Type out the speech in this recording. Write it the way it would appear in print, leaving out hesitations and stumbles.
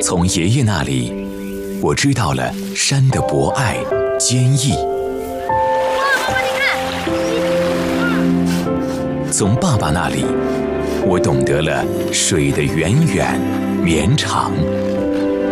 从爷爷那里，我知道了山的博爱、坚毅。 哇，妈妈你看！ 从爸爸那里，我懂得了水的源远绵长。